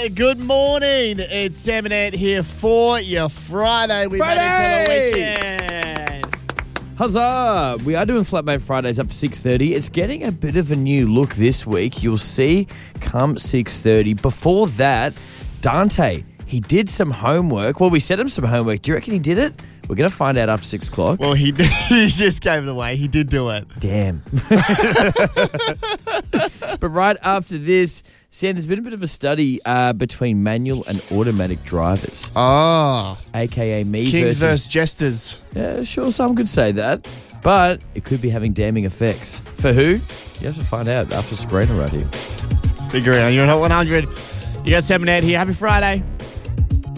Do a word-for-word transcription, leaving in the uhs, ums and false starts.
Good morning. It's Sam and Ant here for your Friday. We made it to the weekend. Huzzah! We are doing Flatmate Fridays up to six thirty. It's getting a bit of a new look this week. You'll see come six thirty. Before that, Dante, he did some homework. Well, we set him some homework. Do you reckon he did it? We're going to find out after six o'clock. Well, he did, he just gave it away. He did do it. Damn. But right after this, Sam, there's been a bit of a study uh, between manual and automatic drivers. Oh. A K A me Kings versus... versus Jesters. Yeah, sure, some could say that. But it could be having damning effects. For who? You have to find out after Sabrina right here. Stick around. You're on Hot one hundred. You got Sam and Ant here. Happy Friday.